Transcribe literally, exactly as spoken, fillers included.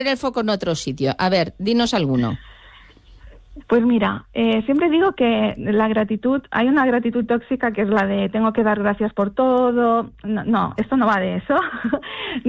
el foco en otro sitio. A ver, dinos alguno. Pues mira, eh, siempre digo que la gratitud, hay una gratitud tóxica que es la de tengo que dar gracias por todo. No, no, esto no va de eso.